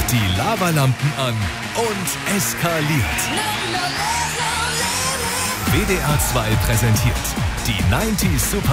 die Lavalampen an und eskaliert. WDR 2 präsentiert die 90s Super